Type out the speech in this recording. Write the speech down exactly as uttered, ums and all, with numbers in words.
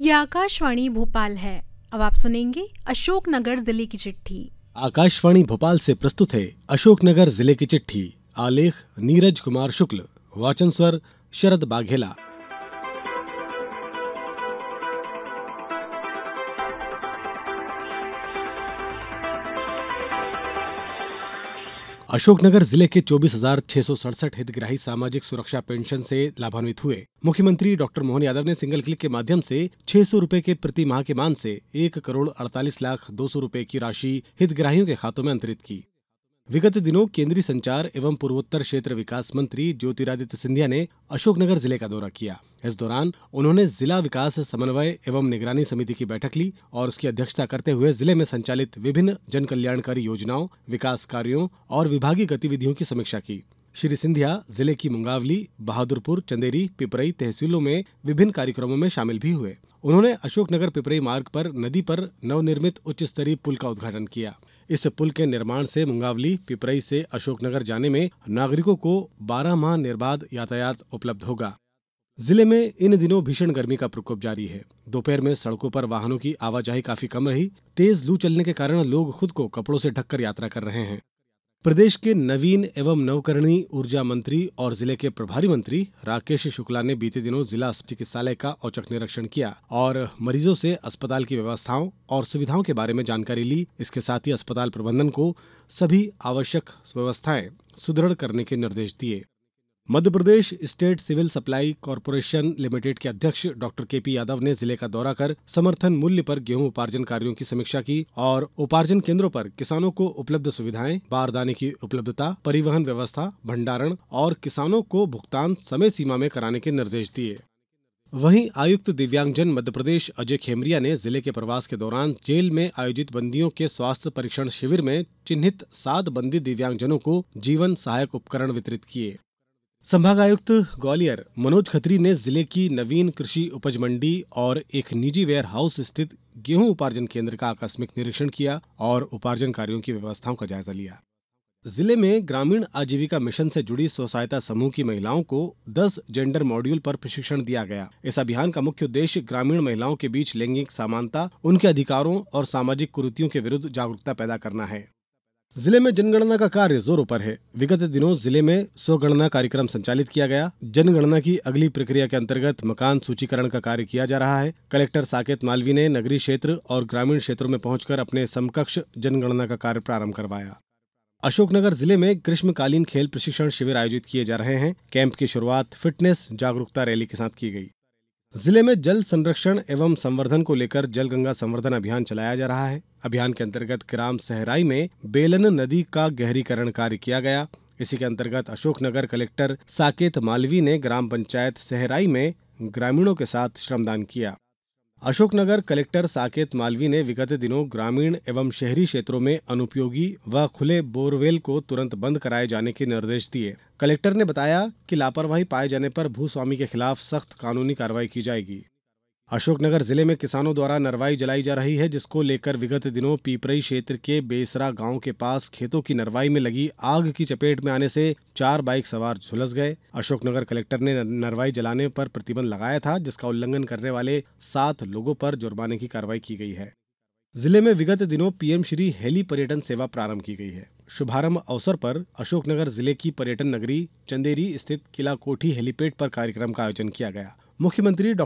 ये आकाशवाणी भोपाल है। अब आप सुनेंगे अशोकनगर जिले की चिट्ठी। आकाशवाणी भोपाल से प्रस्तुत है अशोकनगर जिले की चिट्ठी। आलेख नीरज कुमार शुक्ल, वाचन स्वर शरद बाघेला। अशोकनगर जिले के चौबीस हजार छह सौ सड़सठ हितग्राही सामाजिक सुरक्षा पेंशन से लाभान्वित हुए। मुख्यमंत्री डॉक्टर मोहन यादव ने सिंगल क्लिक के माध्यम से छह सौ रुपए के प्रति माह के मान से एक करोड़ अड़तालीस लाख दो सौ रुपए की राशि हितग्राहियों के खातों में अंतरित की। विगत दिनों केंद्रीय संचार एवं पूर्वोत्तर क्षेत्र विकास मंत्री ज्योतिरादित्य सिंधिया ने अशोकनगर जिले का दौरा किया। इस दौरान उन्होंने जिला विकास समन्वय एवं निगरानी समिति की बैठक ली और उसकी अध्यक्षता करते हुए जिले में संचालित विभिन्न जन कल्याणकारी योजनाओं, विकास कार्यों और विभागीय गतिविधियों की समीक्षा की। श्री सिंधिया जिले की मुंगावली, बहादुरपुर, चंदेरी, पिपरई तहसीलों में विभिन्न कार्यक्रमों में शामिल भी हुए। उन्होंने अशोकनगर पिपरई मार्ग पर नदी पर नवनिर्मित उच्च स्तरीय पुल का उद्घाटन किया। इस पुल के निर्माण से मुंगावली, पिपरई से अशोकनगर जाने में नागरिकों को बारह माह निर्बाध यातायात उपलब्ध होगा। जिले में इन दिनों भीषण गर्मी का प्रकोप जारी है। दोपहर में सड़कों पर वाहनों की आवाजाही काफी कम रही। तेज लू चलने के कारण लोग खुद को कपड़ों से ढककर यात्रा कर रहे हैं। प्रदेश के नवीन एवं नवकरणीय ऊर्जा मंत्री और जिले के प्रभारी मंत्री राकेश शुक्ला ने बीते दिनों जिला चिकित्सालय का औचक निरीक्षण किया और मरीजों से अस्पताल की व्यवस्थाओं और सुविधाओं के बारे में जानकारी ली। इसके साथ ही अस्पताल प्रबंधन को सभी आवश्यक व्यवस्थाएं सुदृढ़ करने के निर्देश दिए। Madhya Pradesh state civil supply corporation limited के अध्यक्ष डॉक्टर के पी यादव ने जिले का दौरा कर समर्थन मूल्य पर गेहूं उपार्जन कार्यों की समीक्षा की और उपार्जन केंद्रों पर किसानों को उपलब्ध सुविधाएं, बारदाने की उपलब्धता, परिवहन व्यवस्था, भंडारण और किसानों को भुगतान समय सीमा में कराने के निर्देश दिए। वहीं आयुक्त दिव्यांगजन मध्य प्रदेश अजय खेमरिया ने जिले के प्रवास के दौरान जेल में आयोजित बंदियों के स्वास्थ्य परीक्षण शिविर में चिन्हित सात बंदी दिव्यांगजनों को जीवन सहायक उपकरण वितरित किए। संभागायुक्त ग्वालियर मनोज खत्री ने जिले की नवीन कृषि उपज मंडी और एक निजी वेयर हाउस स्थित गेहूं उपार्जन केंद्र का आकस्मिक निरीक्षण किया और उपार्जन कार्यों की व्यवस्थाओं का जायजा लिया। जिले में ग्रामीण आजीविका मिशन से जुड़ी स्व सहायता समूह की महिलाओं को दस जेंडर मॉड्यूल पर प्रशिक्षण दिया गया। इस अभियान का मुख्य उद्देश्य ग्रामीण महिलाओं के बीच लैंगिक समानता, उनके अधिकारों और सामाजिक कुरीतियों के विरुद्ध जागरूकता पैदा करना है। जिले में जनगणना का कार्य जोरों पर है। विगत दिनों जिले में स्वगणना कार्यक्रम संचालित किया गया। जनगणना की अगली प्रक्रिया के अंतर्गत मकान सूचीकरण का कार्य किया जा रहा है। कलेक्टर साकेत मालवी ने नगरीय क्षेत्र और ग्रामीण क्षेत्रों में पहुंचकर अपने समकक्ष जनगणना का कार्य प्रारंभ करवाया। अशोकनगर जिले में ग्रीष्मकालीन खेल प्रशिक्षण शिविर आयोजित किए जा रहे हैं। कैंप की शुरुआत फिटनेस जागरूकता रैली के साथ की गई। जिले में जल संरक्षण एवं संवर्धन को लेकर जल गंगा संवर्धन अभियान चलाया जा रहा है। अभियान के अंतर्गत ग्राम सहराई में बेलन नदी का गहरीकरण कार्य किया गया। इसी के अंतर्गत अशोकनगर कलेक्टर साकेत मालवी ने ग्राम पंचायत सहराई में ग्रामीणों के साथ श्रमदान किया। अशोकनगर कलेक्टर साकेत मालवी ने विगत दिनों ग्रामीण एवं शहरी क्षेत्रों में अनुपयोगी व खुले बोरवेल को तुरंत बंद कराए जाने के निर्देश दिए। कलेक्टर ने बताया कि लापरवाही पाए जाने पर भूस्वामी के खिलाफ सख्त कानूनी कार्रवाई की जाएगी। अशोकनगर जिले में किसानों द्वारा नरवाई जलाई जा रही है, जिसको लेकर विगत दिनों पीपरई क्षेत्र के बेसरा गांव के पास खेतों की नरवाई में लगी आग की चपेट में आने से चार बाइक सवार झुलस गए। अशोकनगर कलेक्टर ने नरवाई जलाने पर प्रतिबंध लगाया था, जिसका उल्लंघन करने वाले सात लोगों पर जुर्माने की कार्रवाई की गई है। जिले में विगत दिनों पीएम श्री हेली पर्यटन सेवा प्रारंभ की गई है। शुभारंभ अवसर पर अशोकनगर जिले की पर्यटन नगरी चंदेरी स्थित किला कोठी हेलीपैड पर कार्यक्रम का आयोजन किया गया। मुख्यमंत्री डॉ